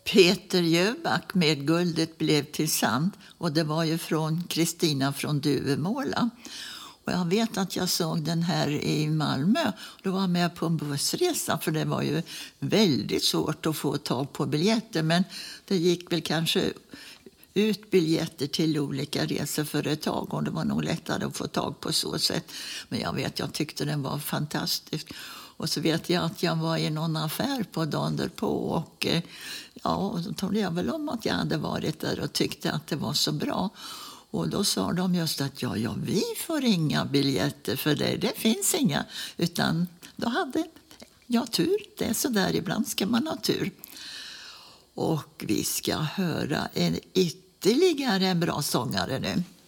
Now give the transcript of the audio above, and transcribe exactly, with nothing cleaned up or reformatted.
Peter Jöback med Guldet blev till sand. Och det var ju från Kristina från Duvemåla. Och jag vet att jag såg den här i Malmö. Då var jag med på en bussresa, för det var ju väldigt svårt att få tag på biljetter. Men det gick väl kanske ut biljetter till olika reseföretag, och det var nog lättare att få tag på så sätt. Men jag vet, jag tyckte den var fantastisk. Och så vet jag att jag var i någon affär på dagen därpå, och ja, då talade jag väl om att jag hade varit där och tyckte att det var så bra. Och då sa de just att ja, ja, vi får inga biljetter för det, det finns inga. Utan då hade jag tur, det är så där, ibland ska man ha tur. Och vi ska höra en ytterligare en bra sångare nu.